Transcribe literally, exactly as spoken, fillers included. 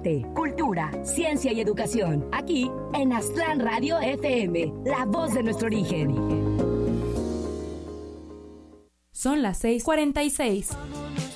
arte, cultura, ciencia y educación. Aquí en Aztlán Radio F M, la voz de nuestro origen. Son las seis cuarenta y seis. Vámonos